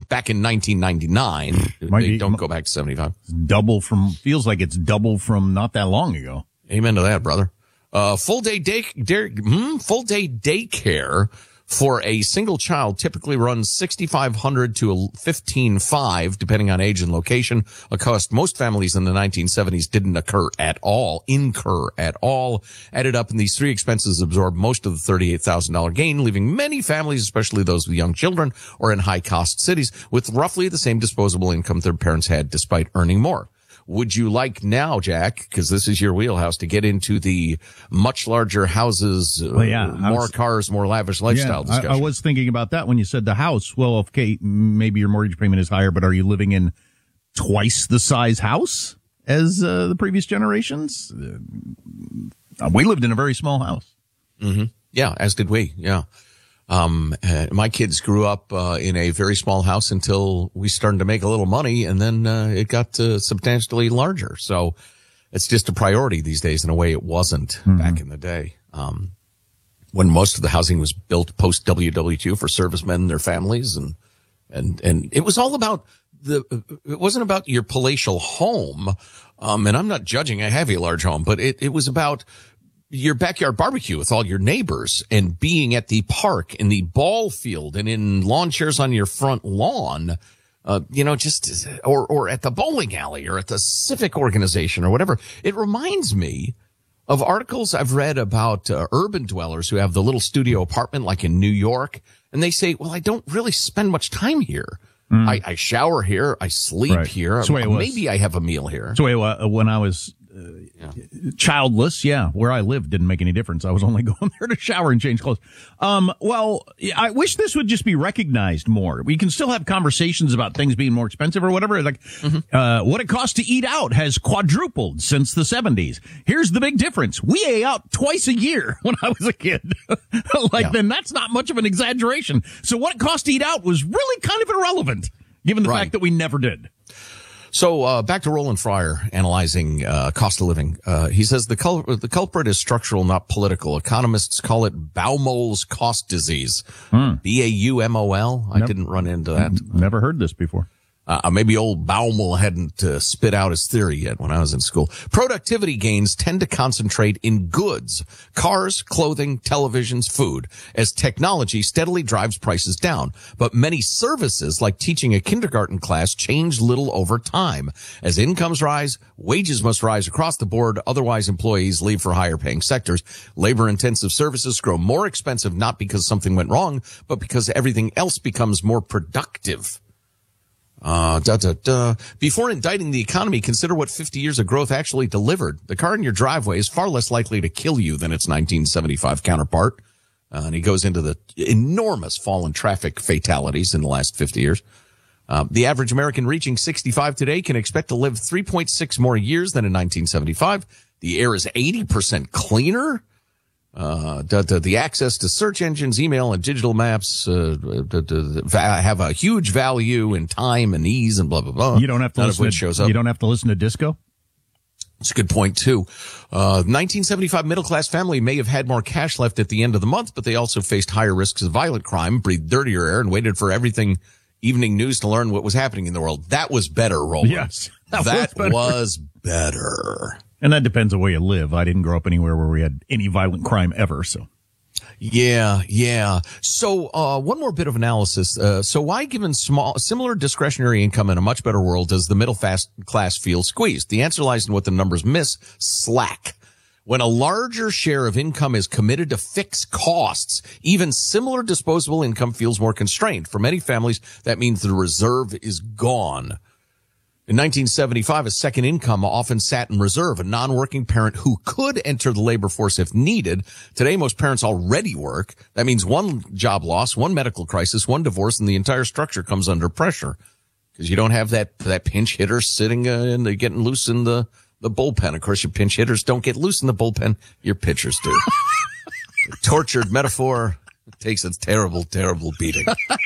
back in 1999. They don't go back to 75. Feels like it's double from not that long ago. Amen to that, brother. Full day daycare for a single child typically runs $6,500 to $15,500, depending on age and location. A cost most families in the 1970s didn't incur at all. Added up, and these three expenses absorb most of the $38,000 gain, leaving many families, especially those with young children or in high-cost cities, with roughly the same disposable income their parents had, despite earning more. Would you like now, Jack, because this is your wheelhouse, to get into the much larger houses, more cars, more lavish lifestyle discussion? I was thinking about that when you said the house. Well, okay, maybe your mortgage payment is higher, but are you living in twice the size house as the previous generations? We lived in a very small house. Mm-hmm. Yeah, as did we. Yeah. My kids grew up in a very small house until we started to make a little money, and then it got substantially larger. So it's just a priority these days in a way it wasn't back in the day. When most of the housing was built post WW2 for servicemen and their families, and it was all about it wasn't about your palatial home. And I'm not judging, I have a large home, but it was about your backyard barbecue with all your neighbors and being at the park, in the ball field, and in lawn chairs on your front lawn, or at the bowling alley or at the civic organization or whatever. It reminds me of articles I've read about urban dwellers who have the little studio apartment like in New York. And they say, well, I don't really spend much time here. I shower here. I sleep here. Maybe I have a meal here. So when I was childless, where I lived didn't make any difference. I was only going there to shower and change clothes. I wish this would just be recognized more. We can still have conversations about things being more expensive or whatever. Like, what it costs to eat out has quadrupled since the 70s. Here's the big difference. We ate out twice a year when I was a kid. Then that's not much of an exaggeration. So what it cost to eat out was really kind of irrelevant, given the fact that we never did. So, back to Roland Fryer analyzing, cost of living. He says the culprit is structural, not political. Economists call it Baumol's cost disease. Baumol? I didn't run into that. Never heard this before. Maybe old Baumol hadn't spit out his theory yet when I was in school. Productivity gains tend to concentrate in goods, cars, clothing, televisions, food, as technology steadily drives prices down. But many services, like teaching a kindergarten class, change little over time. As incomes rise, wages must rise across the board. Otherwise, employees leave for higher paying sectors. Labor-intensive services grow more expensive, not because something went wrong, but because everything else becomes more productive. Before indicting the economy, consider what 50 years of growth actually delivered. The car in your driveway is far less likely to kill you than its 1975 counterpart. And he goes into the enormous fall in traffic fatalities in the last 50 years. The average American reaching 65 today can expect to live 3.6 more years than in 1975. The air is 80% cleaner. The access to search engines, email, and digital maps have a huge value in time and ease and blah, blah, blah. You don't have to You don't have to listen to disco? It's a good point, too. 1975 middle-class family may have had more cash left at the end of the month, but they also faced higher risks of violent crime, breathed dirtier air, and waited for evening news to learn what was happening in the world. That was better, Roland. Yes. That was better. And that depends on where you live. I didn't grow up anywhere where we had any violent crime ever, so. Yeah. So, one more bit of analysis. So why, given similar discretionary income in a much better world, does the middle class feel squeezed? The answer lies in what the numbers miss: slack. When a larger share of income is committed to fixed costs, even similar disposable income feels more constrained. For many families, that means the reserve is gone. In 1975, a second income often sat in reserve. A non-working parent who could enter the labor force if needed. Today, most parents already work. That means one job loss, one medical crisis, one divorce, and the entire structure comes under pressure. Because you don't have that pinch hitter sitting and getting loose in the bullpen. Of course, your pinch hitters don't get loose in the bullpen. Your pitchers do. The tortured metaphor takes a terrible, terrible beating.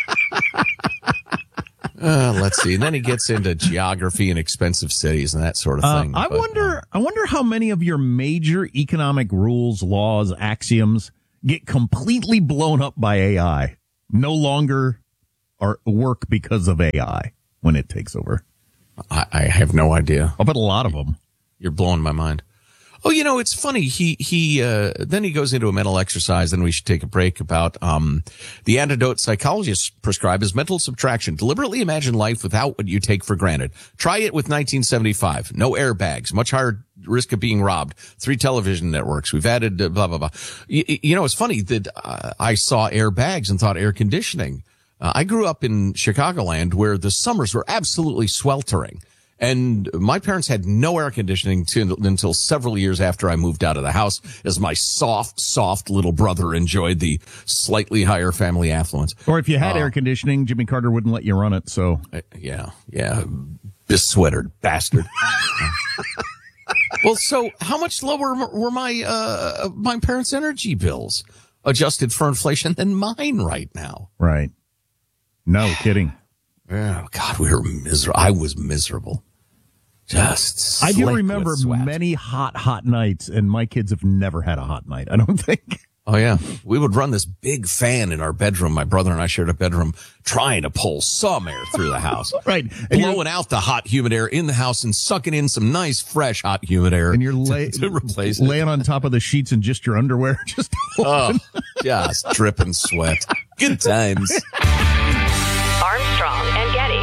Let's see. And then he gets into geography and expensive cities and that sort of thing. I wonder how many of your major economic rules, laws, axioms get completely blown up by AI. No longer work because of AI when it takes over? I have no idea. I'll bet a lot of them. You're blowing my mind. Oh, it's funny. He then he goes into a mental exercise, and we should take a break about, the antidote psychologists prescribe is mental subtraction. Deliberately imagine life without what you take for granted. Try it with 1975. No airbags, much higher risk of being robbed. 3 television networks. We've added blah, blah, blah. It's funny that I saw airbags and thought air conditioning. I grew up in Chicagoland where the summers were absolutely sweltering. And my parents had no air conditioning until several years after I moved out of the house, as my soft little brother enjoyed the slightly higher family affluence. Or if you had air conditioning, Jimmy Carter wouldn't let you run it. So yeah, besweatered bastard. Well, so how much lower were my parents' energy bills adjusted for inflation than mine right now? Right. No kidding. Oh, God, we were miserable. I was miserable. I do remember many hot nights, and my kids have never had a hot night, I don't think. Oh, yeah. We would run this big fan in our bedroom. My brother and I shared a bedroom, trying to pull some air through the house. Right. And blowing out the hot, humid air in the house and sucking in some nice, fresh, hot, humid air. And you're to replace it. Laying on top of the sheets in just your underwear. Just just dripping sweat. Good times. Armstrong and Getty.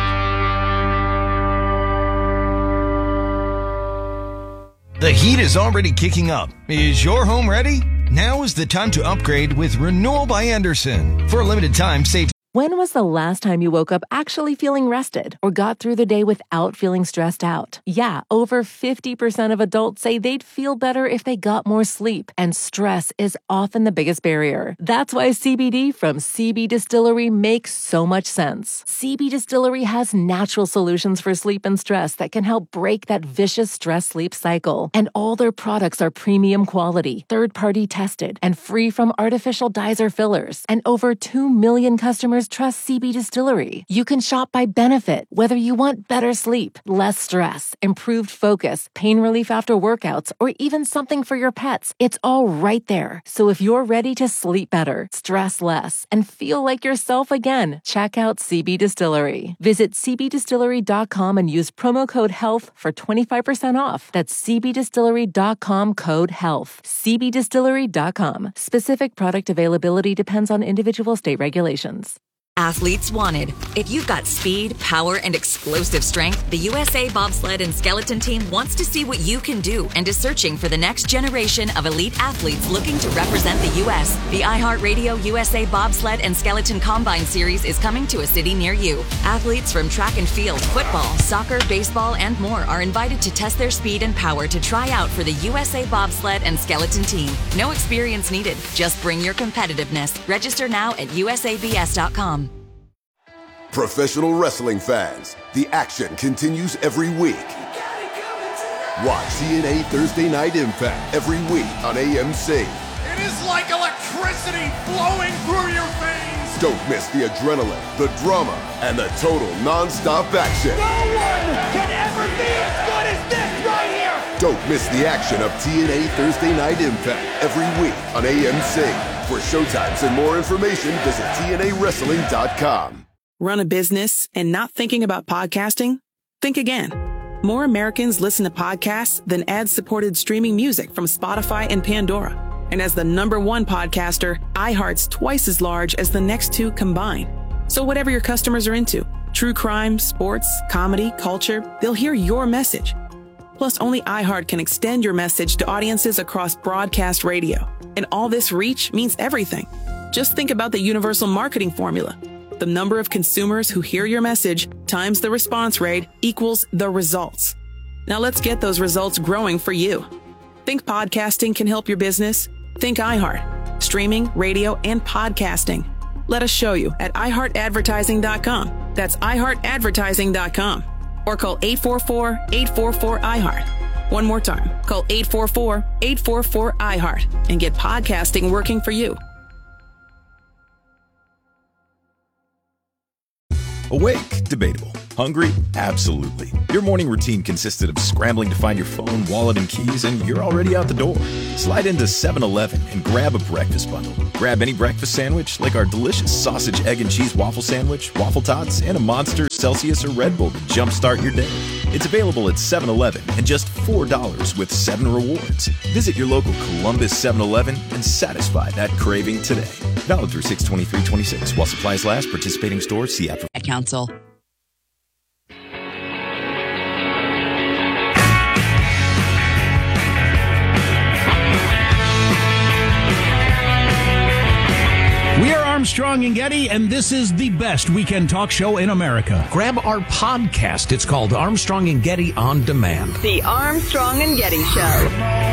The heat is already kicking up. Is your home ready? Now is the time to upgrade with Renewal by Andersen. For a limited time, save. When was the last time you woke up actually feeling rested or got through the day without feeling stressed out? Yeah, over 50% of adults say they'd feel better if they got more sleep, and stress is often the biggest barrier. That's why CBD from CB Distillery makes so much sense. CB Distillery has natural solutions for sleep and stress that can help break that vicious stress-sleep cycle. And all their products are premium quality, third-party tested, and free from artificial dyes or fillers. And over 2 million customers trust CB Distillery. You can shop by benefit, whether you want better sleep, less stress, improved focus, pain relief after workouts, or even something for your pets. It's all right there. So if you're ready to sleep better, stress less, and feel like yourself again, check out CB Distillery. Visit cbdistillery.com and use promo code HEALTH for 25% off. That's cbdistillery.com code HEALTH. cbdistillery.com. Specific product availability depends on individual state regulations. Athletes wanted. If you've got speed, power, and explosive strength, the USA Bobsled and Skeleton Team wants to see what you can do and is searching for the next generation of elite athletes looking to represent the U.S. The iHeartRadio USA Bobsled and Skeleton Combine Series is coming to a city near you. Athletes from track and field, football, soccer, baseball, and more are invited to test their speed and power to try out for the USA Bobsled and Skeleton Team. No experience needed. Just bring your competitiveness. Register now at usabs.com. Professional wrestling fans, the action continues every week. Watch TNA Thursday Night Impact every week on AMC. It is like electricity flowing through your veins. Don't miss the adrenaline, the drama, and the total non-stop action. No one can ever be as good as this right here. Don't miss the action of TNA Thursday Night Impact every week on AMC. For showtimes and more information, visit TNAWrestling.com. Run a business and not thinking about podcasting? Think again. More Americans listen to podcasts than ad-supported streaming music from Spotify and Pandora. And as the #1 podcaster, iHeart's twice as large as the next two combined. So whatever your customers are into, true crime, sports, comedy, culture, they'll hear your message. Plus, only iHeart can extend your message to audiences across broadcast radio. And all this reach means everything. Just think about the universal marketing formula. The number of consumers who hear your message times the response rate equals the results. Now let's get those results growing for you. Think podcasting can help your business? Think iHeart. Streaming, radio, and podcasting. Let us show you at iHeartAdvertising.com. That's iHeartAdvertising.com. Or call 844-844-iHeart. One more time. Call 844-844-iHeart and get podcasting working for you. Awake? Debatable. Hungry? Absolutely. Your morning routine consisted of scrambling to find your phone, wallet, and keys, and you're already out the door. Slide into 7-Eleven and grab a breakfast bundle. Grab any breakfast sandwich, like our delicious sausage, egg, and cheese waffle sandwich, waffle tots, and a Monster, Celsius, or Red Bull to jumpstart your day. It's available at 7-Eleven and just $4 with 7 rewards. Visit your local Columbus 7-Eleven and satisfy that craving today. Valid through 6/23/26. While supplies last, participating stores, see app for Council. We are Armstrong and Getty, and this is the best weekend talk show in America. Grab our podcast. It's called Armstrong and Getty On Demand. The Armstrong and Getty Show.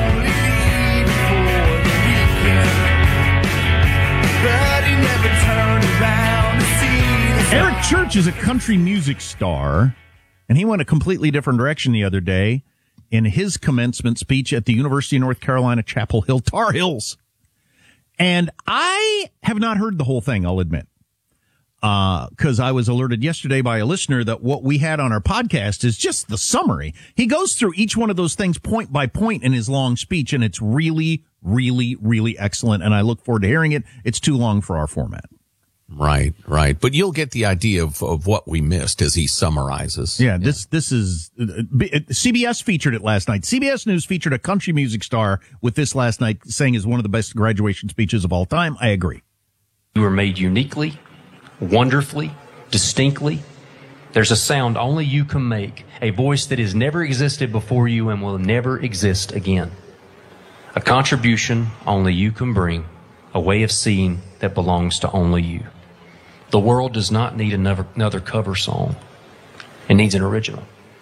Eric Church is a country music star, and he went a completely different direction the other day in his commencement speech at the University of North Carolina, Chapel Hill Tar Heels. And I have not heard the whole thing, I'll admit, because I was alerted yesterday by a listener that what we had on our podcast is just the summary. He goes through each one of those things point by point in his long speech, and it's really, really, really excellent, and I look forward to hearing it. It's too long for our format. Right. But you'll get the idea of what we missed as he summarizes. Yeah, this is CBS featured it last night. CBS News featured a country music star with this last night, saying is one of the best graduation speeches of all time. I agree. You were made uniquely, wonderfully, distinctly. There's a sound only you can make, a voice that has never existed before you and will never exist again. A contribution only you can bring, a way of seeing that belongs to only you. The world does not need another cover song. It needs an original.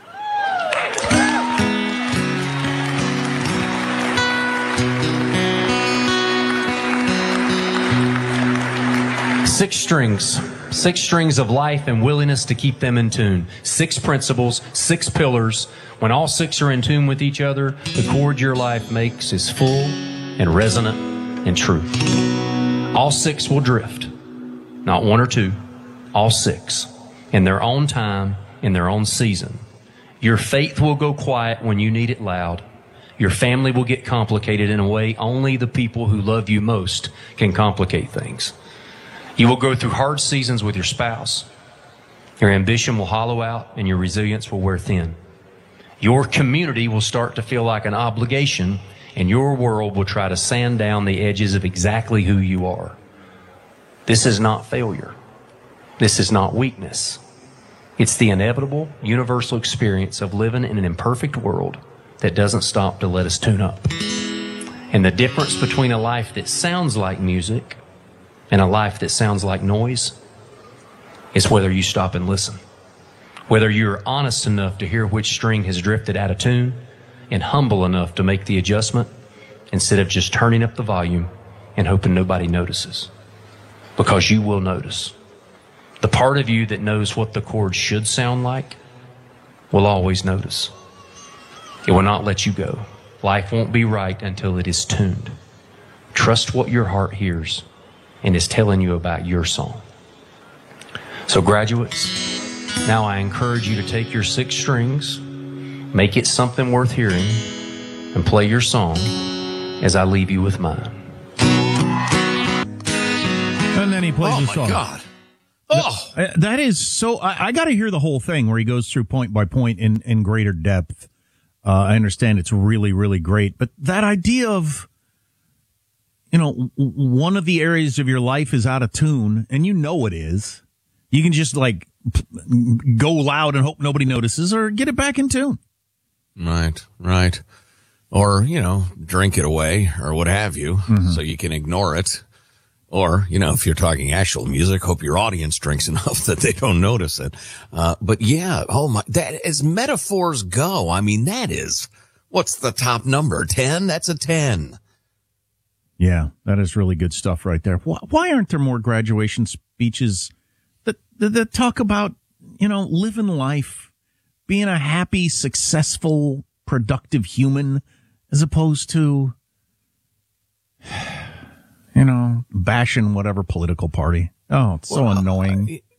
Six strings of life and willingness to keep them in tune. 6 principles, 6 pillars. When all 6 are in tune with each other, the chord your life makes is full and resonant and true. All 6 will drift. Not 1 or 2, all 6, in their own time, in their own season. Your faith will go quiet when you need it loud. Your family will get complicated in a way only the people who love you most can complicate things. You will go through hard seasons with your spouse. Your ambition will hollow out and your resilience will wear thin. Your community will start to feel like an obligation, and your world will try to sand down the edges of exactly who you are. This is not failure. This is not weakness. It's the inevitable, universal experience of living in an imperfect world that doesn't stop to let us tune up. And the difference between a life that sounds like music and a life that sounds like noise is whether you stop and listen. Whether you're honest enough to hear which string has drifted out of tune and humble enough to make the adjustment instead of just turning up the volume and hoping nobody notices. Because you will notice. The part of you that knows what the chord should sound like will always notice. It will not let you go. Life won't be right until it is tuned. Trust what your heart hears and is telling you about your song. So graduates, now I encourage you to take your 6 strings, make it something worth hearing, and play your song as I leave you with mine. And then he plays the song. Oh, my God. Oh! That is so... I got to hear the whole thing where he goes through point by point in greater depth. I understand it's really, really great. But that idea of, one of the areas of your life is out of tune, and you know it is. You can just, go loud and hope nobody notices, or get it back in tune. Right. Or, drink it away, or what have you, so you can ignore it. Or, if you're talking actual music, hope your audience drinks enough that they don't notice it. But yeah, that as metaphors go, I mean, what's the top number? 10? That's a 10. Yeah, that is really good stuff right there. Why aren't there more graduation speeches that talk about, living life, being a happy, successful, productive human, as opposed to, bashing whatever political party? Oh, it's so annoying.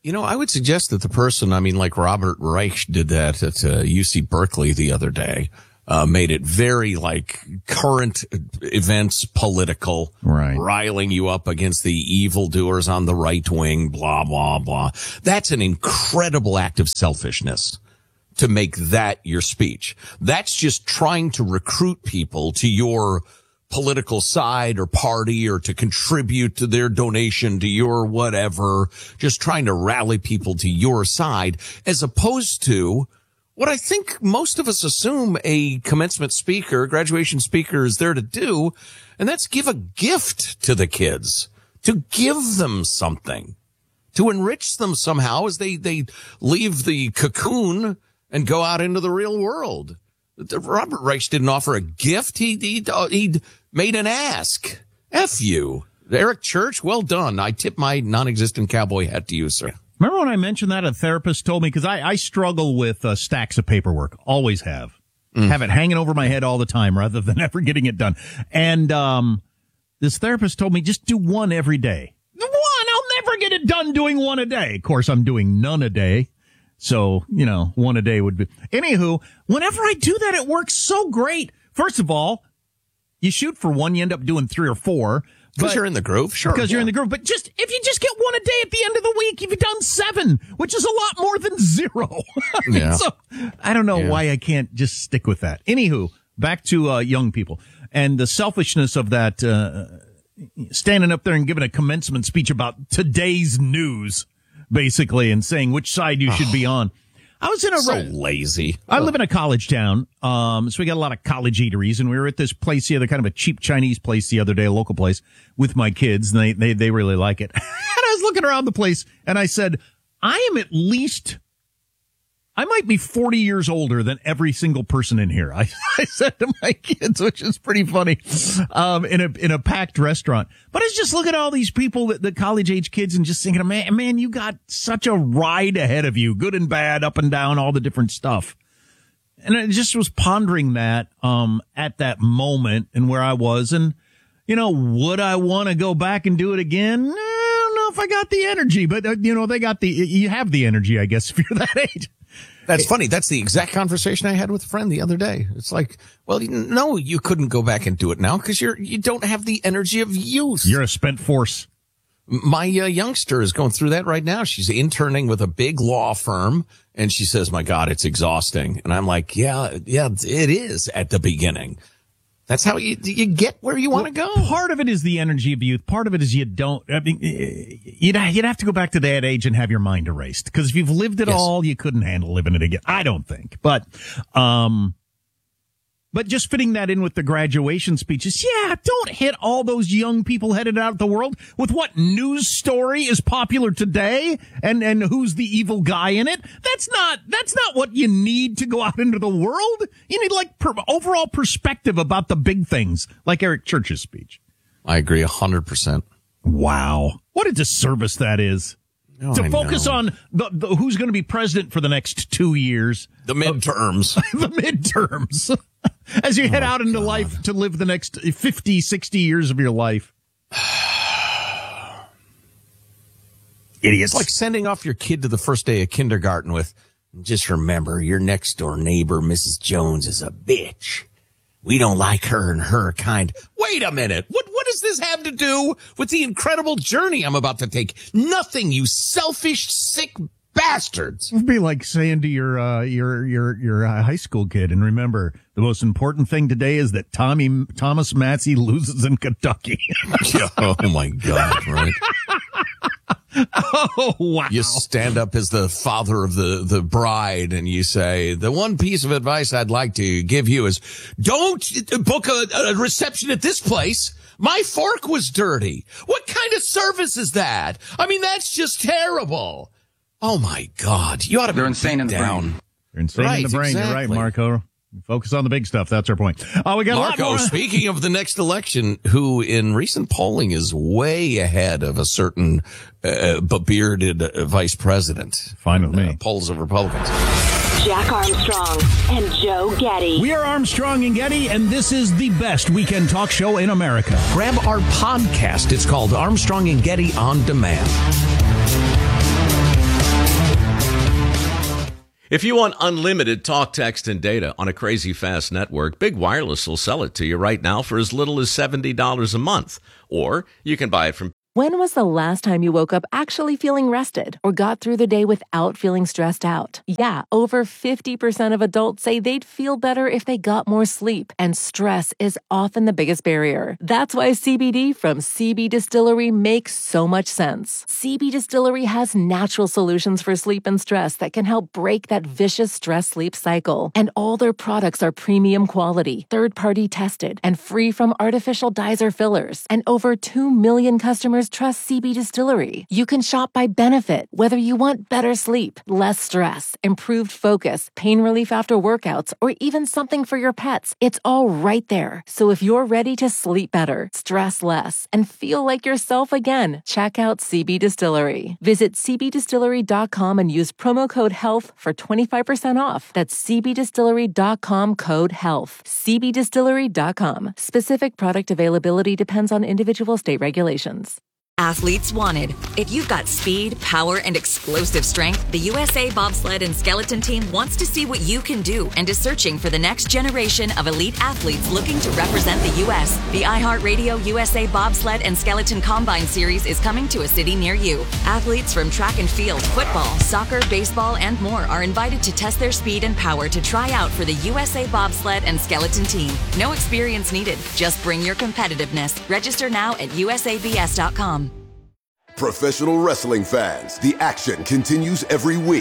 I would suggest that the person, like Robert Reich did that at UC Berkeley the other day, made it very current events political, right? Riling you up against the evildoers on the right wing, blah, blah, blah. That's an incredible act of selfishness to make that your speech. That's just trying to recruit people to your political side or party or to contribute to their donation to your whatever, just trying to rally people to your side, as opposed to what I think most of us assume a commencement speaker, graduation speaker is there to do, and that's give a gift to the kids, to give them something, to enrich them somehow as they leave the cocoon and go out into the real world. Robert Reich didn't offer a gift. He made an ask. F you. Eric Church, well done. I tip my non-existent cowboy hat to you, sir. Remember when I mentioned that? A therapist told me, because I struggle with stacks of paperwork. Always have. Have it hanging over my head all the time rather than ever getting it done. And this therapist told me, just do one every day. One! I'll never get it done doing one a day. Of course, I'm doing none a day. So, one a day would be. Anywho, whenever I do that, it works so great. First of all, you shoot for one, you end up doing 3 or 4. Because you're in the groove, sure. Because you're in the groove. But if you just get one a day at the end of the week, you've done 7, which is a lot more than 0. So I don't know why I can't just stick with that. Anywho, back to young people and the selfishness of that, standing up there and giving a commencement speech about today's news, basically, and saying which side you should be on. I was in lazy. I live in a college town, so we got a lot of college eateries, and we were at this place the other, kind of a cheap Chinese place the other day, a local place, with my kids, and they really like it. And I was looking around the place, and I said, I might be 40 years older than every single person in here. I said to my kids, which is pretty funny, in a packed restaurant. But I was just looking at all these people, the college age kids, and just thinking, man, you got such a ride ahead of you, good and bad, up and down, all the different stuff. And I just was pondering that, at that moment and where I was. And, would I want to go back and do it again? I don't know if I got the energy, but, you have the energy, I guess, if you're that age. That's funny. That's the exact conversation I had with a friend the other day. It's like, well, no, you couldn't go back and do it now because you don't have the energy of youth. You're a spent force. My youngster is going through that right now. She's interning with a big law firm, and she says, my God, it's exhausting. And I'm like, yeah, it is at the beginning. That's how you get where you want to go. Part of it is the energy of youth. Part of it is you don't. I mean, you'd have to go back to that age and have your mind erased. Because if you've lived it all, you couldn't handle living it again. I don't think. But just fitting that in with the graduation speeches, don't hit all those young people headed out of the world with what news story is popular today and who's the evil guy in it. That's not what you need to go out into the world. You need overall perspective about the big things, like Eric Church's speech. I agree 100%. Wow. What a disservice that is. Oh, to focus on the who's going to be president for the next 2 years. The midterms. The midterms. As you head out into life to live the next 50, 60 years of your life. Idiots. It's like sending off your kid to the first day of kindergarten with, just remember, your next door neighbor, Mrs. Jones, is a bitch. We don't like her and her kind. Wait a minute. What does this have to do with the incredible journey I'm about to take? Nothing, you selfish, sick bastards. It'd be like saying to your high school kid, and remember, the most important thing today is that Thomas Massey loses in Kentucky. Oh my God, right? Oh, wow. You stand up as the father of the bride and you say, the one piece of advice I'd like to give you is don't book a reception at this place. My fork was dirty. What kind of service is that? I mean, that's just terrible. Oh my God. You ought to be insane in the brain. You're insane in the brain. Exactly. You're right, Marco. Focus on the big stuff. That's our point. We got Marco, a lot more. Speaking of the next election, who in recent polling is way ahead of a certain bearded vice president. Fine with me. Polls of Republicans. Jack Armstrong and Joe Getty. We are Armstrong and Getty, and this is the best weekend talk show in America. Grab our podcast. It's called Armstrong and Getty On Demand. If you want unlimited talk, text, and data on a crazy fast network, Big Wireless will sell it to you right now for as little as $70 a month. Or you can buy it from... When was the last time you woke up actually feeling rested or got through the day without feeling stressed out? Yeah, over 50% of adults say they'd feel better if they got more sleep, and stress is often the biggest barrier. That's why CBD from CB Distillery makes so much sense. CB Distillery has natural solutions for sleep and stress that can help break that vicious stress-sleep cycle. And all their products are premium quality, third-party tested, and free from artificial dyes or fillers. And over 2 million customers trust CB Distillery. You can shop by benefit, whether you want better sleep, less stress, improved focus, pain relief after workouts, or even something for your pets. It's all right there. So if you're ready to sleep better, stress less, and feel like yourself again, check out CB Distillery. Visit cbdistillery.com and use promo code HEALTH for 25% off. That's cbdistillery.com, code HEALTH. cbdistillery.com. Specific product availability depends on individual state regulations. Athletes wanted. If you've got speed, power, and explosive strength, the USA Bobsled and Skeleton Team wants to see what you can do and is searching for the next generation of elite athletes looking to represent the U.S. The iHeartRadio USA Bobsled and Skeleton Combine Series is coming to a city near you. Athletes from track and field, football, soccer, baseball, and more are invited to test their speed and power to try out for the USA Bobsled and Skeleton Team. No experience needed. Just bring your competitiveness. Register now at usabs.com. Professional wrestling fans, the action continues every week.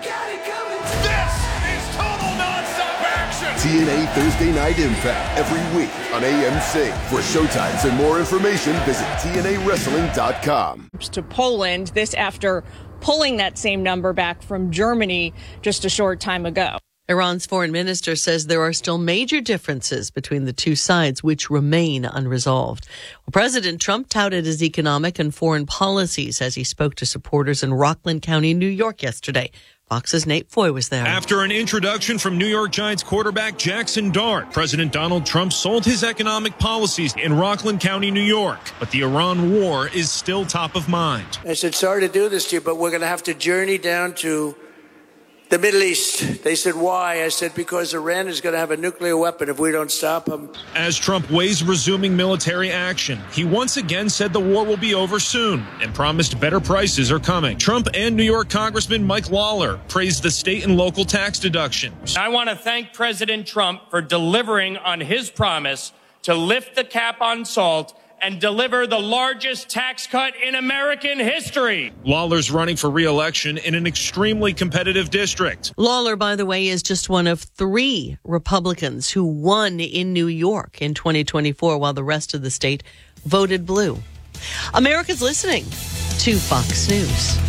This is total nonstop action! TNA Thursday Night Impact every week on AMC. For showtimes and more information, visit TNAWrestling.com. To Poland, this after pulling that same number back from Germany just a short time ago. Iran's foreign minister says there are still major differences between the two sides, which remain unresolved. Well, President Trump touted his economic and foreign policies as he spoke to supporters in Rockland County, New York yesterday. Fox's Nate Foy was there. After an introduction from New York Giants quarterback Jackson Dart, President Donald Trump sold his economic policies in Rockland County, New York. But the Iran war is still top of mind. I said, sorry to do this to you, but we're going to have to journey down to the Middle East. They said, why? I said, because Iran is going to have a nuclear weapon if we don't stop them. As Trump weighs resuming military action, he once again said the war will be over soon and promised better prices are coming. Trump and New York Congressman Mike Lawler praised the state and local tax deductions. I want to thank President Trump for delivering on his promise to lift the cap on salt and deliver the largest tax cut in American history. Lawler's running for re-election in an extremely competitive district. Lawler, by the way, is just one of 3 Republicans who won in New York in 2024, while the rest of the state voted blue. America's listening to Fox News.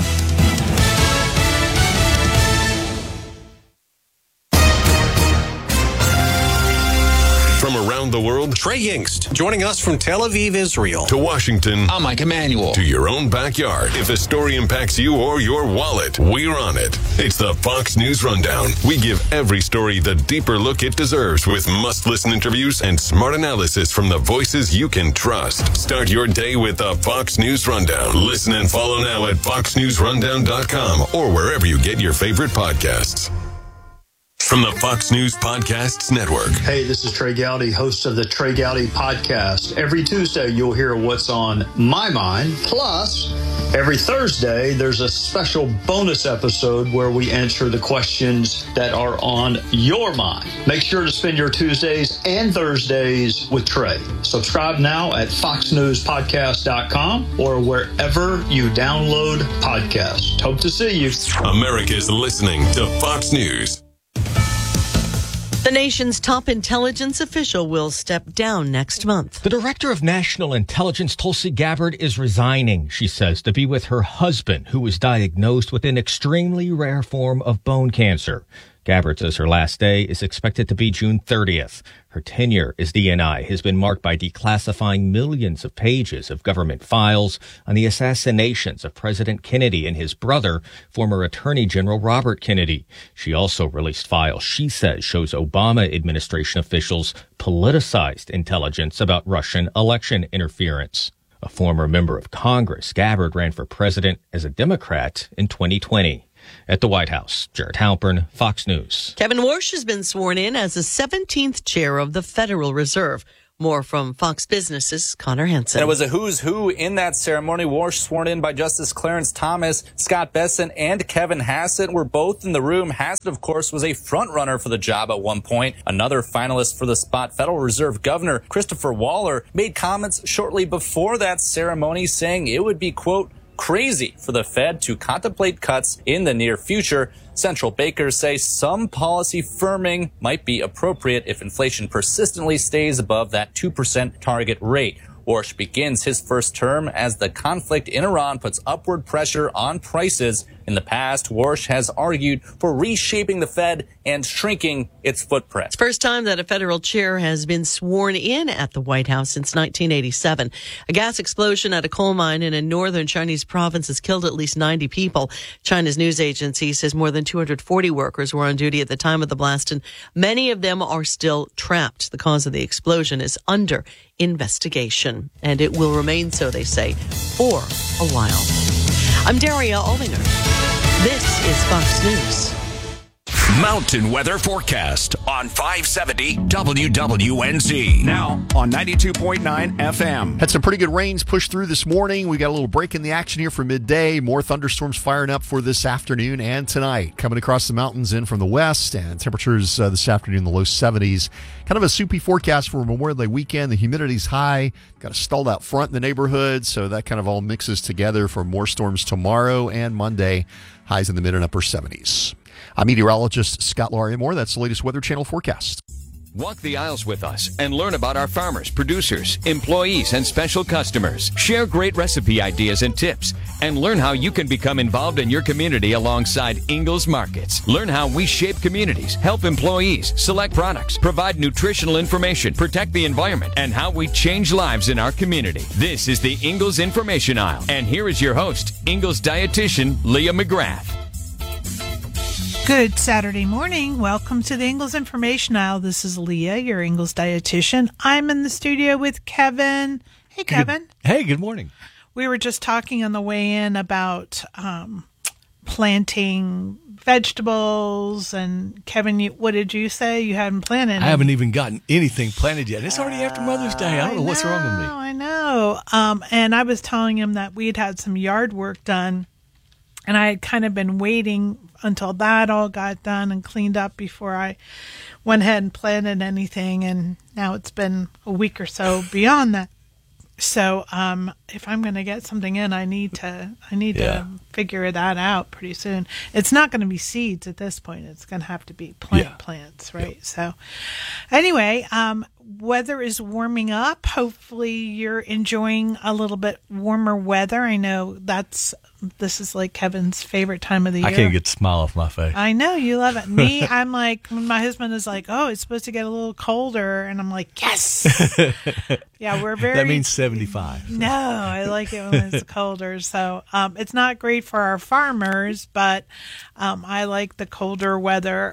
From around the world, Trey Yingst, joining us from Tel Aviv, Israel. To Washington. I'm Mike Emanuel. To your own backyard. If a story impacts you or your wallet, we're on it. It's the Fox News Rundown. We give every story the deeper look it deserves with must-listen interviews and smart analysis from the voices you can trust. Start your day with the Fox News Rundown. Listen and follow now at foxnewsrundown.com or wherever you get your favorite podcasts. From the Fox News Podcasts Network. Hey, this is Trey Gowdy, host of the Trey Gowdy Podcast. Every Tuesday, you'll hear what's on my mind. Plus, every Thursday, there's a special bonus episode where we answer the questions that are on your mind. Make sure to spend your Tuesdays and Thursdays with Trey. Subscribe now at foxnewspodcast.com or wherever you download podcasts. Hope to see you. America's listening to Fox News. The nation's top intelligence official will step down next month. The director of national intelligence, Tulsi Gabbard, is resigning, she says, to be with her husband, who was diagnosed with an extremely rare form of bone cancer. Gabbard says her last day is expected to be June 30th. Her tenure as DNI has been marked by declassifying millions of pages of government files on the assassinations of President Kennedy and his brother, former Attorney General Robert Kennedy. She also released files she says shows Obama administration officials politicized intelligence about Russian election interference. A former member of Congress, Gabbard ran for president as a Democrat in 2020. at the White House. Jared Halpern, Fox News. Kevin Warsh has been sworn in as the 17th chair of the Federal Reserve. More from Fox Business's Connor Hansen. And it was a who's who in that ceremony. Warsh, sworn in by Justice Clarence Thomas, Scott Bessent, and Kevin Hassett, were both in the room. Hassett, of course, was a front runner for the job at one point. Another finalist for the spot, Federal Reserve Governor Christopher Waller, made comments shortly before that ceremony saying it would be, quote, crazy for the Fed to contemplate cuts in the near future. Central bankers say some policy firming might be appropriate if inflation persistently stays above that 2% target rate. Warsh begins his first term as the conflict in Iran puts upward pressure on prices. In the past, Warsh has argued for reshaping the Fed and shrinking its footprint. It's the first time that a federal chair has been sworn in at the White House since 1987. A gas explosion at a coal mine in a northern Chinese province has killed at least 90 people. China's news agency says more than 240 workers were on duty at the time of the blast, and many of them are still trapped. The cause of the explosion is under investigation, and it will remain so, they say, for a while. I'm Daria Aldinger. This is Fox News. Mountain weather forecast on 570 WWNZ. Now on 92.9 FM. Had some pretty good rains push through this morning. We got a little break in the action here for midday. More thunderstorms firing up for this afternoon and tonight. Coming across the mountains in from the west, and temperatures this afternoon in the low 70s. Kind of a soupy forecast for Memorial Day weekend. The humidity's high. Got a stalled out front in the neighborhood, so that kind of all mixes together for more storms tomorrow and Monday. Highs in the mid and upper 70s. I'm meteorologist Scott Lauriamore. That's the latest Weather Channel forecast. Walk the aisles with us and learn about our farmers, producers, employees, and special customers. Share great recipe ideas and tips, and learn how you can become involved in your community alongside Ingles Markets. Learn how we shape communities, help employees, select products, provide nutritional information, protect the environment, and how we change lives in our community. This is the Ingles Information Aisle, and here is your host, Ingles dietitian Leah McGrath. Good Saturday morning. Welcome to the Ingles Information Aisle. This is Leah, your Ingles dietitian. I'm in the studio with Kevin. Hey, Kevin. Hey, good morning. We were just talking on the way in about planting vegetables. And Kevin, what did you say? You hadn't planted? I haven't even gotten anything planted yet. It's already after Mother's Day. I don't know what's wrong with me. I know. And I was telling him that we'd had some yard work done. And I had kind of been waiting until that all got done and cleaned up before I went ahead and planted anything. And now it's been a week or so beyond that. So if I'm going to get something in, I need to figure that out pretty soon. It's not going to be seeds at this point. It's going to have to be plants, right? Yep. So anyway, weather is warming up. Hopefully you're enjoying a little bit warmer weather. I know this is like Kevin's favorite time of the year. I can't get the smile off my face. I know you love it. Me, I'm like, my husband is like, oh, it's supposed to get a little colder. And I'm like, yes. Yeah, we're very. That means 75. No, I like it when it's colder. So it's not great for our farmers, but I like the colder weather.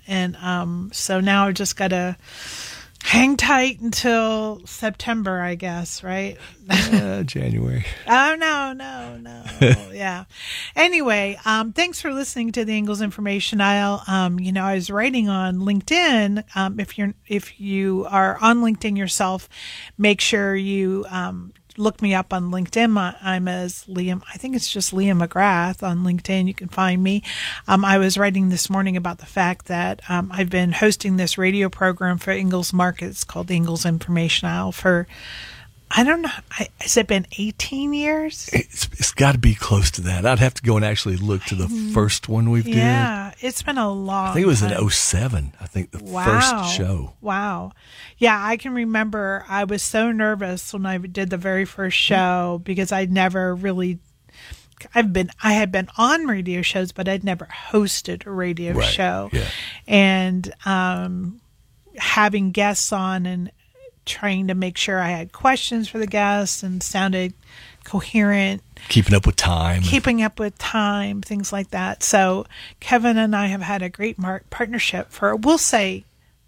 So now I've just got to hang tight until September, I guess, right? January. Oh, no. Yeah. Anyway, thanks for listening to the Ingles Information Aisle. I was writing on LinkedIn. If you are on LinkedIn yourself, make sure you look me up on LinkedIn. I'm as Liam. I think it's just Leah McGrath on LinkedIn. You can find me. I was writing this morning about the fact that I've been hosting this radio program for Ingles Markets called the Ingles Information Aisle for, I don't know, has it been 18 years? It's got to be close to that. I'd have to go and actually look to the first one we've did. Yeah, it's been a long time. I think it was in 2007, the first show. Wow. Yeah, I can remember I was so nervous when I did the very first show because I'd never really, I had been on radio shows, but I'd never hosted a radio show. Yeah. And having guests on and trying to make sure I had questions for the guests and sounded coherent. Keeping up with time, things like that. So Kevin and I have had a great partnership for, we'll say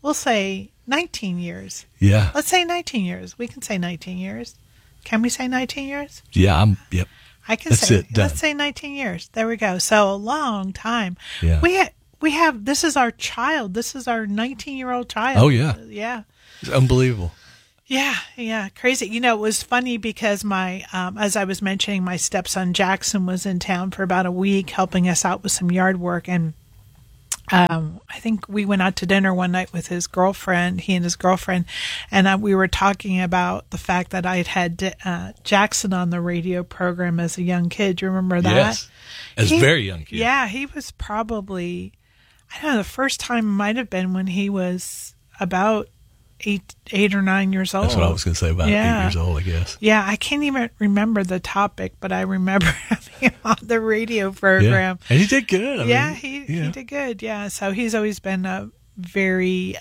19 years. Yeah. Let's say 19 years. We can say 19 years. Can we say 19 years? Yeah, yep. I can That's say it, done. let's say 19 years. There we go. So a long time. Yeah. We have this is our child. This is our 19-year-old child. Oh, yeah. Yeah. It's unbelievable. Yeah, crazy. You know, it was funny because my, as I was mentioning, my stepson Jackson was in town for about a week helping us out with some yard work. And I think we went out to dinner one night with his girlfriend, he and his girlfriend, and we were talking about the fact that I'd had Jackson on the radio program as a young kid. Do you remember that? Yes, as a very young kid. Yeah, he was probably, I don't know, the first time might have been when he was about 8 or 9 years old. That's what I was going to say, about 8 years old, I guess. Yeah, I can't even remember the topic, but I remember having him on the radio program. Yeah. And he did good. He did good. Yeah, so he's always been a very,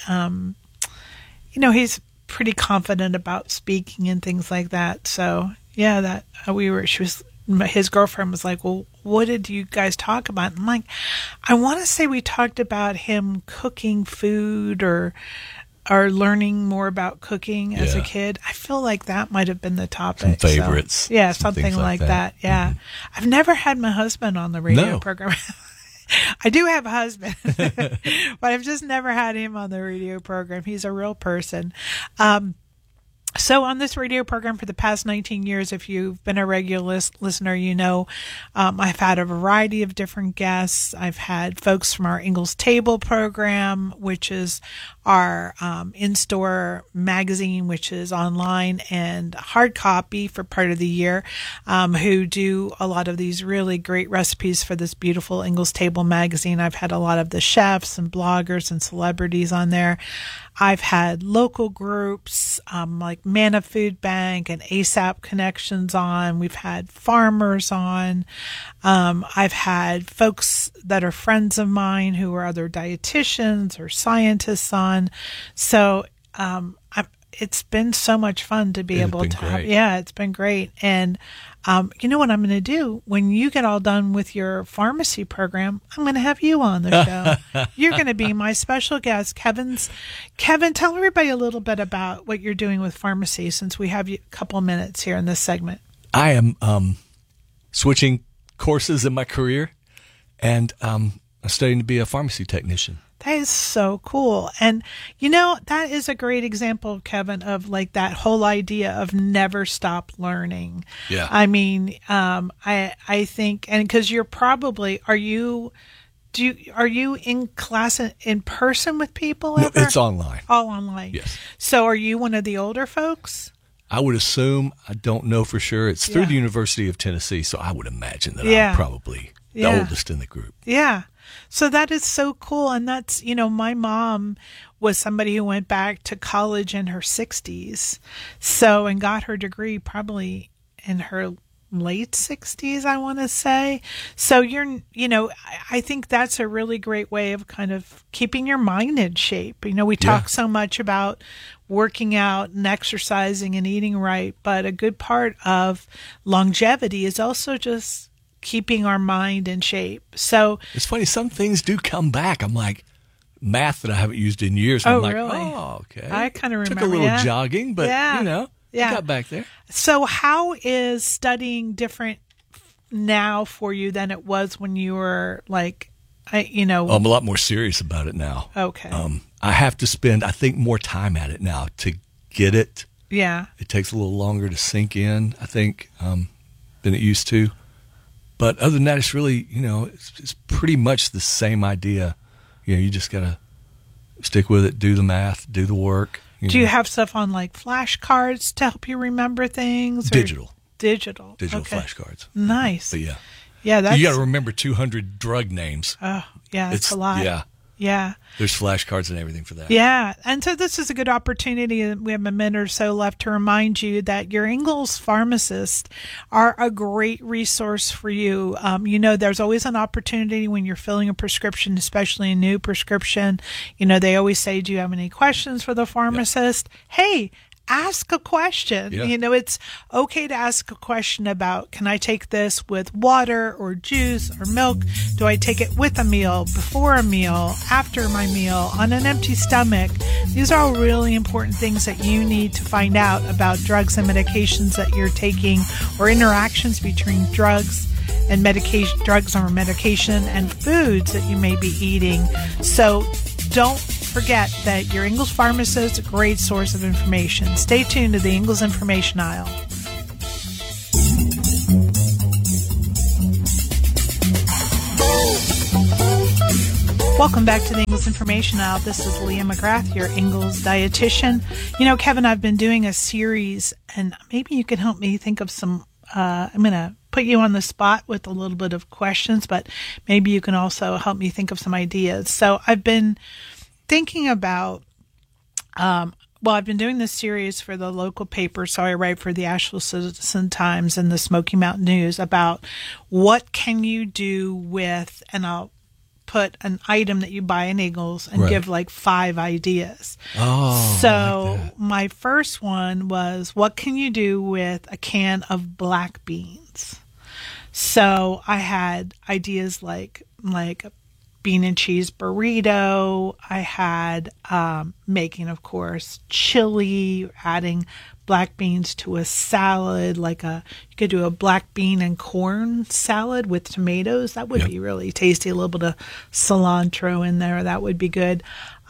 he's pretty confident about speaking and things like that. So yeah, his girlfriend was like, well, what did you guys talk about? And I'm like, I want to say we talked about him cooking food or learning more about cooking as a kid. I feel like that might have been the topic. Some favorites. So, yeah, something like that. Yeah. Mm-hmm. I've never had my husband on the radio program. I do have a husband, but I've just never had him on the radio program. He's a real person. So on this radio program for the past 19 years, if you've been a regular listener, you know I've had a variety of different guests. I've had folks from our Ingles Table program, which is our in-store magazine, which is online and hard copy for part of the year, who do a lot of these really great recipes for this beautiful Ingles Table magazine. I've had a lot of the chefs and bloggers and celebrities on there. I've had local groups like Manna Food Bank and ASAP Connections on. We've had farmers on. I've had folks that are friends of mine who are other dietitians or scientists on. So it's been so much fun to be able to have. Yeah, it's been great. And you know what I'm going to do? When you get all done with your pharmacy program, I'm going to have you on the show. You're going to be my special guest. Kevin, tell everybody a little bit about what you're doing with pharmacy, since we have a couple minutes here in this segment. I am switching courses in my career, and I'm studying to be a pharmacy technician. That is so cool. And, you know, that is a great example, Kevin, of like that whole idea of never stop learning. Yeah. I mean, I think, and because you're probably, are you in class in person with people ever? No, it's online. All online. Yes. So are you one of the older folks? I would assume, I don't know for sure. It's through the University of Tennessee, so I would imagine that I'm probably the oldest in the group. Yeah. So that is so cool. And that's, you know, my mom was somebody who went back to college in her 60s. So, and got her degree probably in her late 60s, I want to say. So I think that's a really great way of kind of keeping your mind in shape. You know, we talk so much about working out and exercising and eating right, but a good part of longevity is also just keeping our mind in shape. So it's funny, some things do come back. I'm like, math that I haven't used in years. I'm like, really? Oh, okay. I kind of remember. Took a little jogging, but you know, I got back there. So how is studying different now for you than it was when you were like, I'm a lot more serious about it now. Okay. I have to spend, I think, more time at it now to get it. Yeah. It takes a little longer to sink in, I think, than it used to. But other than that, it's really, it's pretty much the same idea. You just got to stick with it, do the math, do the work. Do you have stuff on like flashcards to help you remember things? Digital. Digital flashcards. Nice. But yeah, you got to remember 200 drug names. Oh, yeah, it's a lot. Yeah. There's flashcards and everything for that. Yeah. And so this is a good opportunity. We have a minute or so left to remind you that your Ingles pharmacists are a great resource for you. There's always an opportunity when you're filling a prescription, especially a new prescription. They always say, do you have any questions for the pharmacist? Yep. Hey, ask a question. Yeah. You know, it's okay to ask a question about, can I take this with water or juice or milk? Do I take it with a meal, before a meal, after my meal, on an empty stomach? These are all really important things that you need to find out about drugs and medications that you're taking, or interactions between drugs and drugs or medication and foods that you may be eating. So don't forget that your Ingles pharmacist is a great source of information. Stay tuned to the Ingles Information Aisle. Welcome back to the Ingles Information Aisle. This is Leah McGrath, your Ingles dietitian. You know, Kevin, I've been doing a series, and maybe you can help me think of some, I'm going to put you on the spot with a little bit of questions, but maybe you can also help me think of some ideas. So I've been thinking about, I've been doing this series for the local paper, so I write for the Asheville Citizen-Times and the Smoky Mountain News, about what can you do with, and I'll put an item that you buy in Ingles and give like 5 ideas. Oh, so like my first one was, what can you do with a can of black beans? So I had ideas like a bean and cheese burrito. I had making, of course, chili, adding black beans to a salad, you could do a black bean and corn salad with tomatoes. That would be really tasty. A little bit of cilantro in there. That would be good.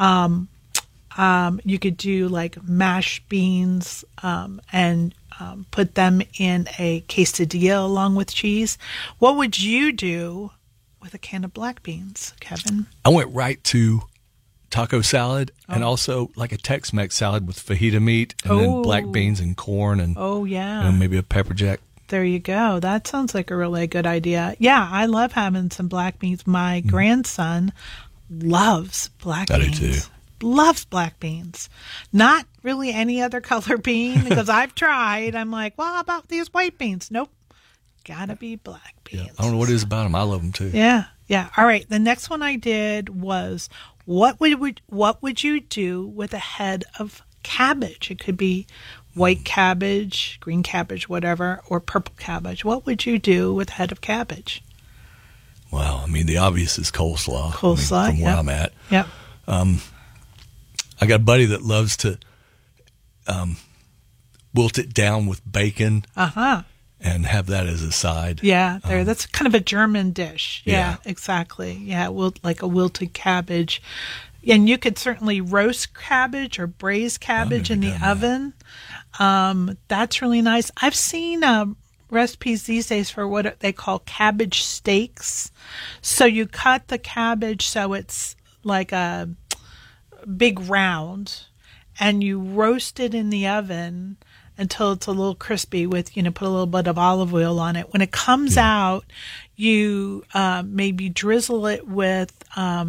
You could do like mashed beans and put them in a quesadilla along with cheese. What would you do with a can of black beans, Kevin? I went right to taco salad and also like a Tex-Mex salad with fajita meat and then black beans and corn and maybe a pepper jack. There you go. That sounds like a really good idea. Yeah, I love having some black beans. My grandson loves black beans. I do too. Loves black beans. Not really any other color bean, because I've tried. I'm like, well, how about these white beans? Nope. Gotta be black beans. Yeah. I don't know what it is about them. I love them too. Yeah. All right. The next one I did was, what would you do with a head of cabbage? It could be white cabbage, green cabbage, whatever, or purple cabbage. What would you do with a head of cabbage? Well, I mean, the obvious is coleslaw. Coleslaw, from where I'm at. Yep. I got a buddy that loves to wilt it down with bacon. And have that as a side. Yeah, that's kind of a German dish. Yeah, exactly. Yeah, like a wilted cabbage. And you could certainly roast cabbage or braise cabbage in the oven. That's really nice. I've seen recipes these days for what they call cabbage steaks. So you cut the cabbage so it's like a big round, and you roast it in the oven until it's a little crispy with, put a little bit of olive oil on it. When it comes out, you maybe drizzle it with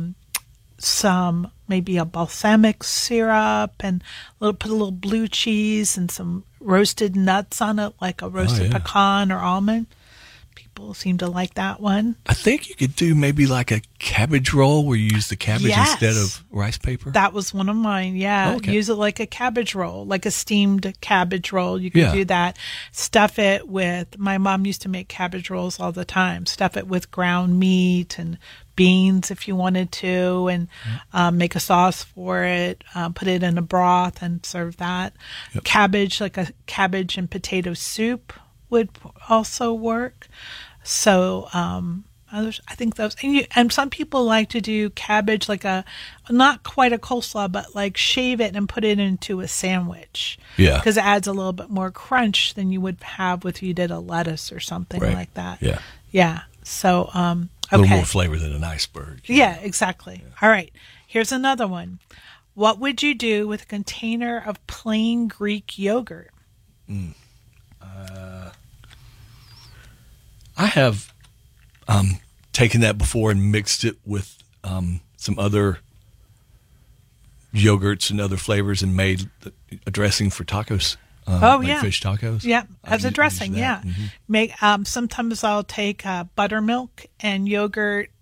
maybe a balsamic syrup, and put a little blue cheese and some roasted nuts on it, like a roasted pecan or almond. People seem to like that one. I think you could do maybe like a cabbage roll where you use the cabbage instead of rice paper. That was one of mine, yeah. Okay. Use it like a cabbage roll, like a steamed cabbage roll. You could do that. Stuff it with, my mom used to make cabbage rolls all the time. Stuff it with ground meat and beans if you wanted to, and make a sauce for it. Put it in a broth and serve that. Yep. Cabbage, like a cabbage and potato soup would also work. So I think those, and some people like to do cabbage like not quite a coleslaw, but like shave it and put it into a sandwich. Yeah, because it adds a little bit more crunch than you would have if you did a lettuce or something like that. Yeah. So a little more flavor than an iceberg. Yeah, exactly. Yeah. All right, here's another one. What would you do with a container of plain Greek yogurt? I have taken that before and mixed it with some other yogurts and other flavors and made a dressing for tacos. Fish tacos. Yeah, as a dressing. Yeah, make sometimes I'll take buttermilk and yogurt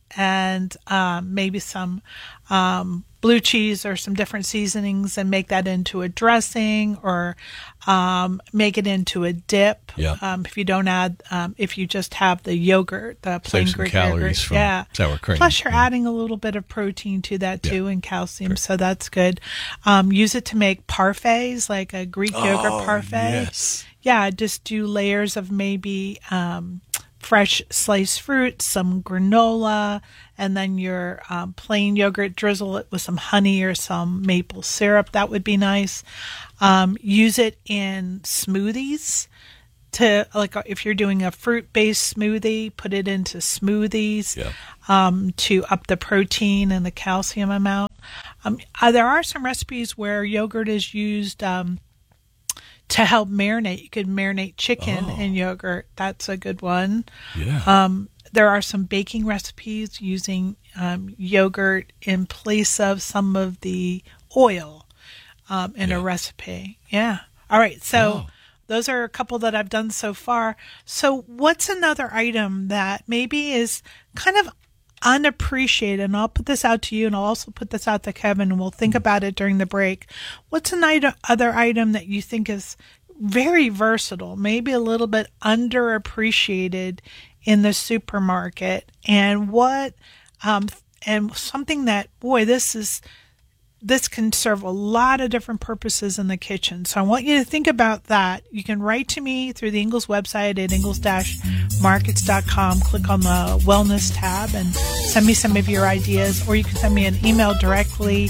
and maybe some blue cheese or some different seasonings and make that into a dressing, or make it into a dip. Yeah. If you don't add, if you just have the yogurt, the plain Save some Greek calories yogurt. from sour cream. Plus, you're adding a little bit of protein to that too, and calcium, so that's good. Use it to make parfaits, like a Greek yogurt parfait. Yes. Yeah, just do layers of maybe fresh sliced fruit, some granola, and then your plain yogurt. Drizzle it with some honey or some maple syrup. That would be nice. Use it in smoothies. To, like, if you're doing a fruit-based smoothie, put it into smoothies to up the protein and the calcium amount. There are some recipes where yogurt is used to help marinate. You could marinate chicken in yogurt. That's a good one. Yeah. There are some baking recipes using yogurt in place of some of the oil in a recipe. Yeah. All right. So those are a couple that I've done so far. So what's another item that maybe is kind of unappreciated? And I'll put this out to you, and I'll also put this out to Kevin, and we'll think about it during the break. What's other item that you think is very versatile, maybe a little bit underappreciated in the supermarket, and what and something that, boy, this can serve a lot of different purposes in the kitchen. So I want you to think about that. You can write to me through the Ingles website at ingles-markets.com. Click on the Wellness tab and send me some of your ideas, or you can send me an email directly,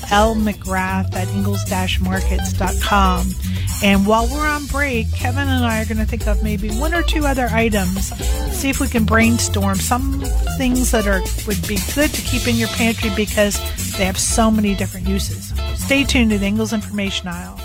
lmcgrath@ingles-markets.com. And while we're on break, Kevin and I are going to think of maybe one or two other items, see if we can brainstorm some things that would be good to keep in your pantry because they have so many different uses. Stay tuned to the Ingles Information Aisle.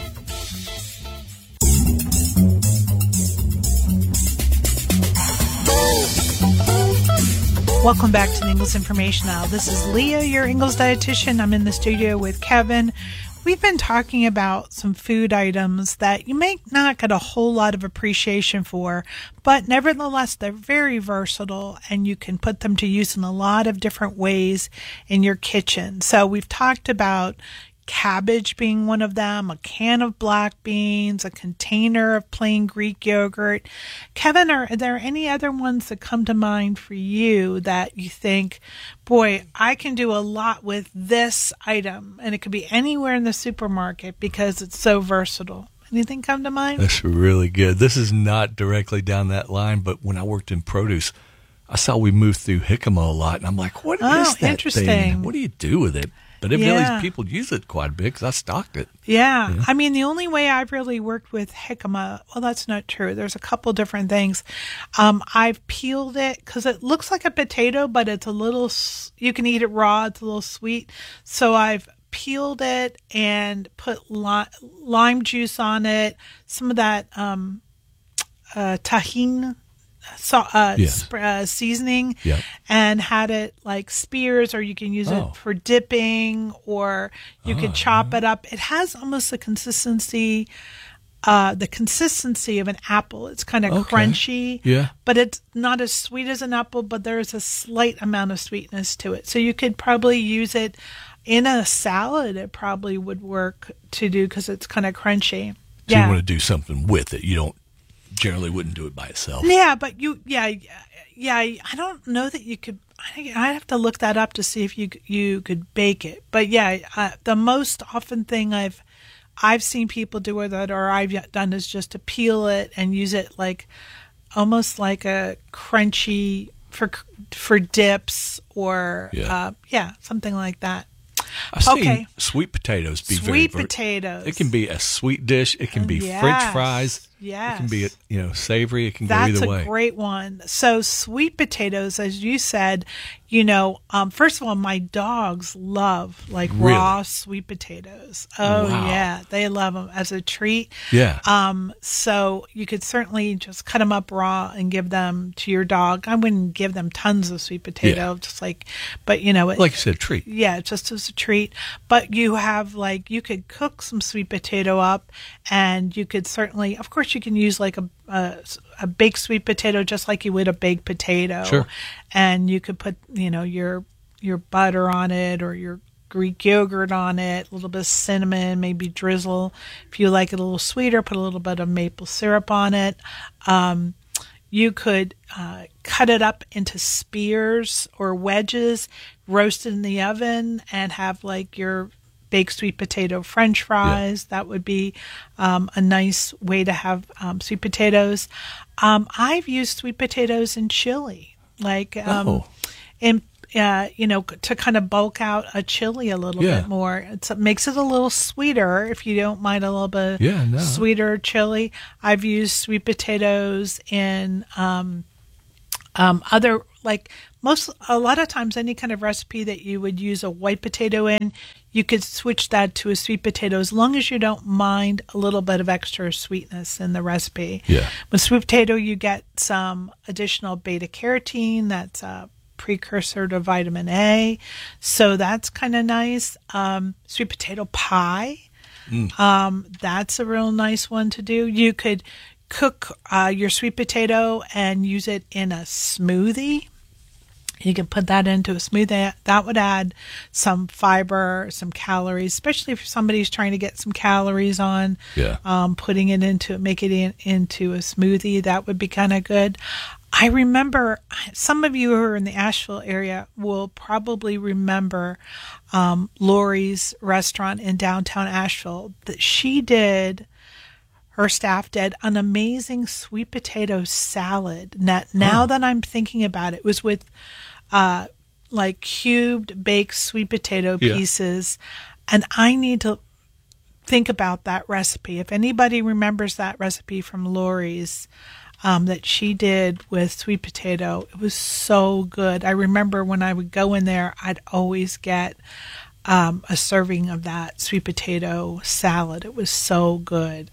Welcome back to the Ingles Information Aisle. This is Leah, your Ingles dietitian. I'm in the studio with Kevin. We've been talking about some food items that you may not get a whole lot of appreciation for, but nevertheless, they're very versatile and you can put them to use in a lot of different ways in your kitchen. So we've talked about cabbage being one of them, a can of black beans, a container of plain Greek yogurt. Kevin, are there any other ones that come to mind for you that you think, boy, I can do a lot with this item, and it could be anywhere in the supermarket because it's so versatile? Anything come to mind? That's really good. This is not directly down that line, but when I worked in produce, I saw we moved through jicama a lot, and I'm like, what is that interesting thing? What do you do with it? But evidently people use it quite a bit because I stocked it. Yeah. I mean, the only way I've really worked with jicama, well, that's not true. There's a couple different things. I've peeled it because it looks like a potato, but it's a little, you can eat it raw. It's a little sweet. So I've peeled it and put lime juice on it, some of that tahini seasoning, and had it like spears, or you can use it for dipping, or you could chop it up. It has almost the consistency of an apple. It's kind of crunchy, but it's not as sweet as an apple, but there's a slight amount of sweetness to it. So you could probably use it in a salad. It probably would work to do because it's kind of crunchy. So you want to do something with it. You don't generally wouldn't do it by itself. Yeah, but I don't know that you could. I'd have to look that up to see if you could bake it. But the most often thing I've seen people do with it, or I've done, is just to peel it and use it like almost like a crunchy for dips, or something like that. I've seen sweet potatoes be sweet potatoes. It can be a sweet dish. It can be French fries. Yes. It can be savory. It can go That's either way. That's a great one. So sweet potatoes, as you said, first of all, my dogs love raw sweet potatoes. Oh, wow. Yeah. They love them as a treat. Yeah. So you could certainly just cut them up raw and give them to your dog. I wouldn't give them tons of sweet potato, but like you said, treat. Yeah, just as a treat. But you have you could cook some sweet potato up, and you could certainly, of course, course, you can use like a baked sweet potato, just like you would a baked potato. Sure. And you could put, your butter on it or your Greek yogurt on it, a little bit of cinnamon, maybe drizzle. If you like it a little sweeter, put a little bit of maple syrup on it. You could cut it up into spears or wedges, roast it in the oven, and have like your baked sweet potato French fries. Yeah. That would be a nice way to have sweet potatoes. I've used sweet potatoes in chili, like to kind of bulk out a chili a little bit more. It makes it a little sweeter if you don't mind a little bit sweeter chili. I've used sweet potatoes in other, like a lot of times any kind of recipe that you would use a white potato in, you could switch that to a sweet potato as long as you don't mind a little bit of extra sweetness in the recipe. Yeah. With sweet potato, you get some additional beta carotene. That's a precursor to vitamin A. So that's kind of nice. Sweet potato pie. That's a real nice one to do. You could cook your sweet potato and use it in a smoothie. You can put that into a smoothie. That would add some fiber, some calories, especially if somebody's trying to get some calories on. Yeah. Putting it into a smoothie, that would be kind of good. I remember some of you who are in the Asheville area will probably remember Lori's restaurant in downtown Asheville. That her staff did an amazing sweet potato salad. Now that I'm thinking about it, was with like cubed baked sweet potato pieces. And I need to think about that recipe. If anybody remembers that recipe from Lori's, that she did with sweet potato, it was so good. I remember when I would go in there, I'd always get a serving of that sweet potato salad. It was so good.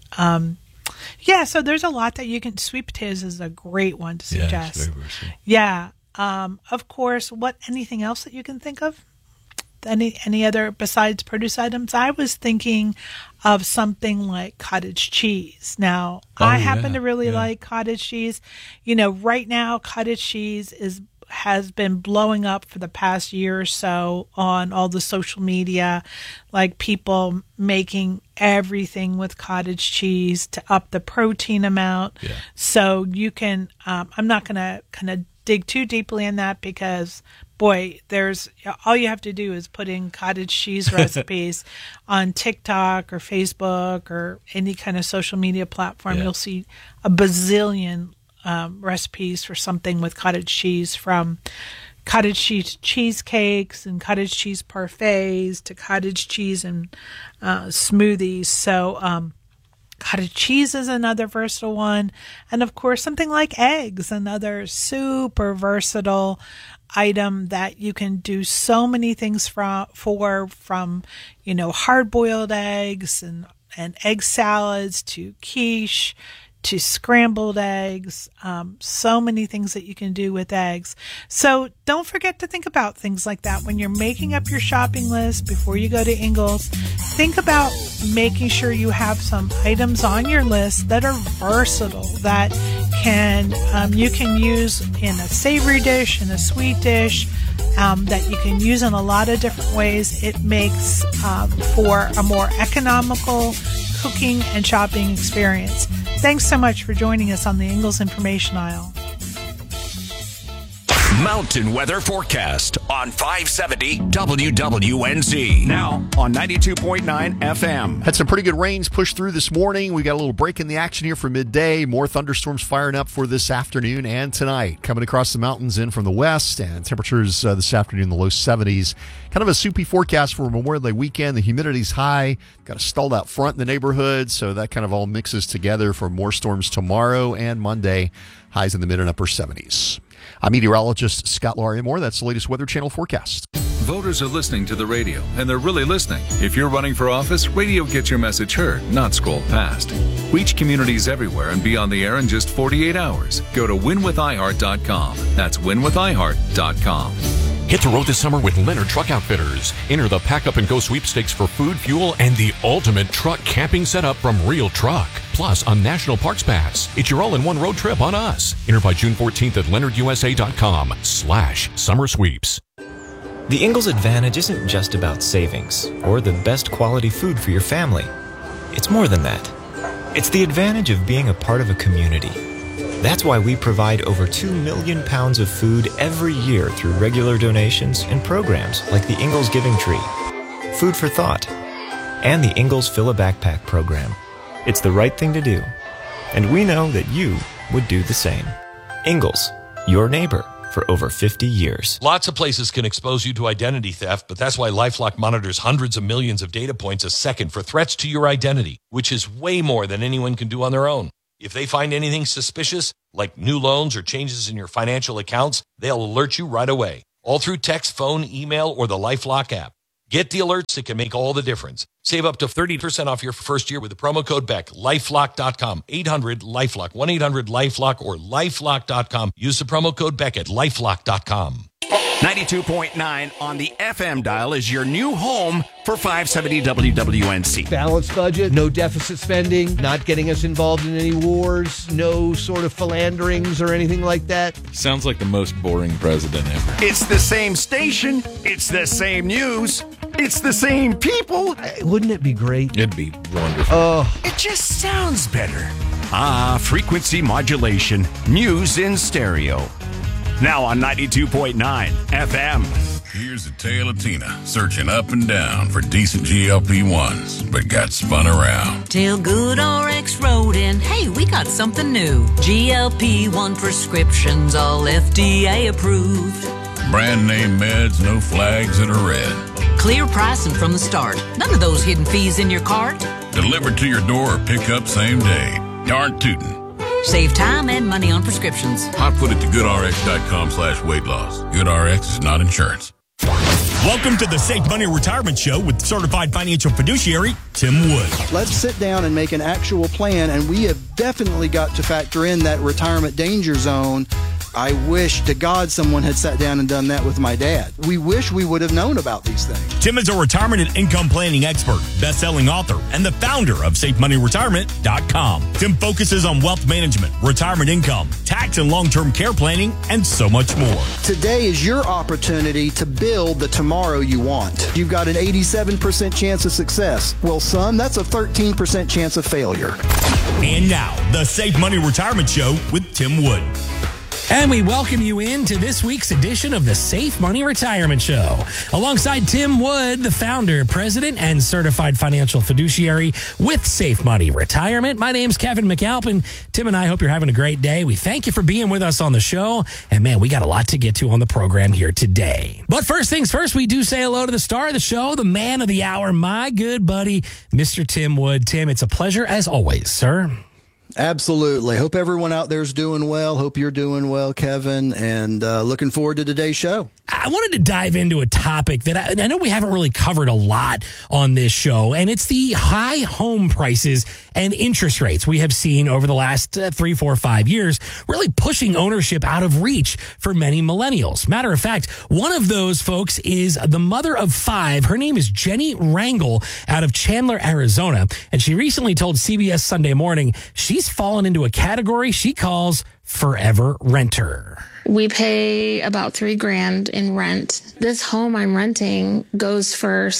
So there's a lot that you can. Sweet potatoes is a great one to suggest. Yeah, it's very versatile. Yeah. Of course, anything else that you can think of? Any other besides produce items? I was thinking of something like cottage cheese. Now, I happen to really like cottage cheese. Right now, cottage cheese has been blowing up for the past year or so on all the social media, like people making everything with cottage cheese to up the protein amount. Yeah. So you can, I'm not going to kind of dig too deeply in that because, boy, all you have to do is put in cottage cheese recipes on TikTok or Facebook or any kind of social media platform. Yeah. You'll see a bazillion recipes for something with cottage cheese, from cottage cheese cheesecakes and cottage cheese parfaits to cottage cheese and smoothies. So cottage cheese is another versatile one. And of course, something like eggs, another super versatile item that you can do so many things from hard-boiled eggs and egg salads to quiche to scrambled eggs, so many things that you can do with eggs. So don't forget to think about things like that when you're making up your shopping list before you go to Ingles. Think about making sure you have some items on your list that are versatile, that you can use in a savory dish, in a sweet dish, that you can use in a lot of different ways. It makes for a more economical cooking and shopping experience. Thanks so much for joining us on the Ingles Information Aisle. Mountain weather forecast on 570 WWNZ. Now on 92.9 FM. Had some pretty good rains push through this morning. We got a little break in the action here for midday. More thunderstorms firing up for this afternoon and tonight. Coming across the mountains in from the west, and temperatures this afternoon in the low 70s. Kind of a soupy forecast for Memorial Day weekend. The humidity's high. Got a stalled out front in the neighborhood, so that kind of all mixes together for more storms tomorrow and Monday. Highs in the mid and upper 70s. I'm meteorologist Scott Lauriamore. That's the latest Weather Channel forecast. Voters are listening to the radio, and they're really listening. If you're running for office, radio gets your message heard, not scrolled past. Reach communities everywhere and be on the air in just 48 hours. Go to winwithiheart.com. That's winwithiheart.com. Hit the road this summer with Leonard Truck Outfitters. Enter the Pack Up and Go sweepstakes for food, fuel, and the ultimate truck camping setup from Real Truck. Plus on National Parks Pass. It's your all-in-one road trip on us. Enter by June 14th at LeonardUSA.com/summer sweeps. The Ingalls Advantage isn't just about savings or the best quality food for your family. It's more than that. It's the advantage of being a part of a community. That's why we provide over 2 million pounds of food every year through regular donations and programs like the Ingalls Giving Tree, Food for Thought, and the Ingalls Fill a Backpack program. It's the right thing to do, and we know that you would do the same. Ingalls, your neighbor for over 50 years. Lots of places can expose you to identity theft, but that's why LifeLock monitors hundreds of millions of data points a second for threats to your identity, which is way more than anyone can do on their own. If they find anything suspicious, like new loans or changes in your financial accounts, they'll alert you right away, all through text, phone, email, or the LifeLock app. Get the alerts that can make all the difference. Save up to 30% off your first year with the promo code BECK. LifeLock.com. 800-LifeLock. 1-800-LifeLock or LifeLock.com. Use the promo code BECK at LifeLock.com. 92.9 on the FM dial is your new home for 570 WWNC. Balanced budget, no deficit spending, not getting us involved in any wars, no sort of philanderings or anything like that. Sounds like the most boring president ever. It's the same station. It's the same news. It's the same people. Wouldn't it be great? It'd be wonderful. Oh. It just sounds better. Frequency modulation. News in stereo. Now on 92.9 FM. Here's a tale of Tina searching up and down for decent GLP-1s, but got spun around. Till GoodRx wrote in, hey, we got something new. GLP-1 prescriptions, all FDA approved. Brand name meds, no flags that are red. Clear pricing from the start. None of those hidden fees in your cart. Delivered to your door or pick up same day. Darn tootin'. Save time and money on prescriptions. I'll put it to goodrx.com/weight loss. GoodRx is not insurance. Welcome to the Safe Money Retirement Show with certified financial fiduciary Tim Wood. Let's sit down and make an actual plan, and we have definitely got to factor in that retirement danger zone. I wish to God someone had sat down and done that with my dad. We wish we would have known about these things. Tim is a retirement and income planning expert, best-selling author, and the founder of SafeMoneyRetirement.com. Tim focuses on wealth management, retirement income, tax and long-term care planning, and so much more. Today is your opportunity to build the tomorrow you want. You've got an 87% chance of success. Well, son, that's a 13% chance of failure. And now, the Safe Money Retirement Show with Tim Wood. And we welcome you into this week's edition of the Safe Money Retirement Show. Alongside Tim Wood, the founder, president, and certified financial fiduciary with Safe Money Retirement. My name's Kevin McAlpin. Tim and I hope you're having a great day. We thank you for being with us on the show. And man, we got a lot to get to on the program here today. But first things first, we do say hello to the star of the show, the man of the hour, my good buddy, Mr. Tim Wood. Tim, it's a pleasure as always, sir. Absolutely. Hope everyone out there is doing well. Hope you're doing well, Kevin, and looking forward to today's show. I wanted to dive into a topic that I know we haven't really covered a lot on this show, and it's the high home prices and interest rates we have seen over the last 3, 4, 5 years, really pushing ownership out of reach for many millennials. Matter of fact, one of those folks is the mother of 5. Her name is Jenny Rangel out of Chandler, Arizona, and she recently told CBS Sunday Morning she's fallen into a category she calls forever renter. We pay about $3,000 in rent. This home I'm renting goes for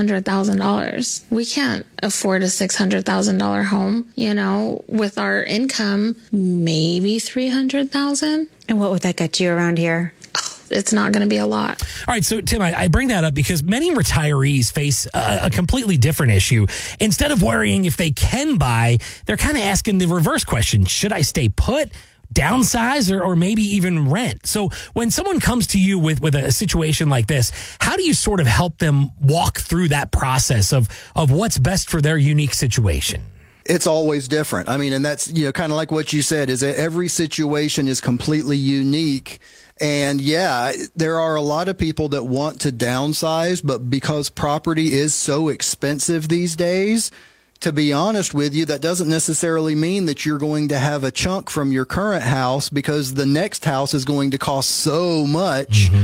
$600,000. We can't afford a $600,000 home. You know, with our income, maybe $300,000. And what would that get you around here? It's not going to be a lot. All right. So, Tim, I bring that up because many retirees face a completely different issue. Instead of worrying if they can buy, they're kind of asking the reverse question. Should I stay put, downsize, or maybe even rent? So when someone comes to you with a situation like this, how do you sort of help them walk through that process of what's best for their unique situation? It's always different. I mean, and that's, you know, kind of like what you said, is that every situation is completely unique. And yeah, there are a lot of people that want to downsize, but because property is so expensive these days, to be honest with you, that doesn't necessarily mean that you're going to have a chunk from your current house, because the next house is going to cost so much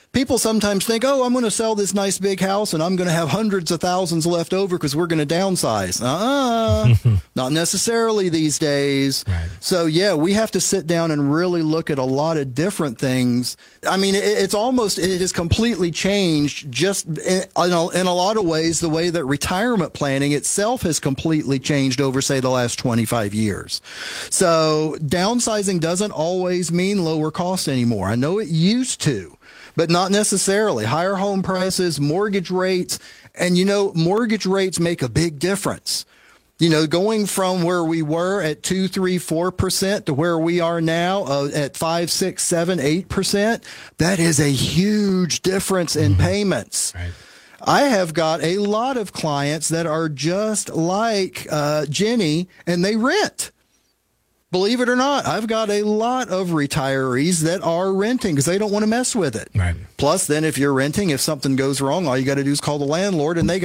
People sometimes think, oh, I'm going to sell this nice big house and I'm going to have hundreds of thousands left over because we're going to downsize. Not necessarily these days. Right. So, yeah, we have to sit down and really look at a lot of different things. I mean, it has completely changed just in a lot of ways. The way that retirement planning itself has completely changed over, say, the last 25 years. So downsizing doesn't always mean lower costs anymore. I know it used to, but not necessarily. Higher home prices, mortgage rates, and, mortgage rates make a big difference. Going from where we were at 2, 3, 4% to where we are now at 5, 6, 7, 8%, that is a huge difference in payments. Right. I have got a lot of clients that are just like Jenny, and they rent. Believe it or not, I've got a lot of retirees that are renting because they don't want to mess with it. Right. Plus, then if you're renting, if something goes wrong, all you got to do is call the landlord, and they got